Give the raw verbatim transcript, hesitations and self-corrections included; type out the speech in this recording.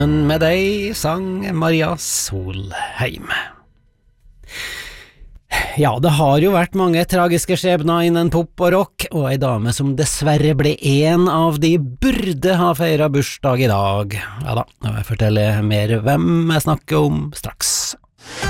Med deg sang Maria Solheim. Ja, det har jo vært mange tragiske skjebner innen pop og rock, og ei dame som dessverre ble en av de burde ha feiret bursdag i dag. Ja da, nå vil jeg fortelle mer hvem jeg snakker om straks.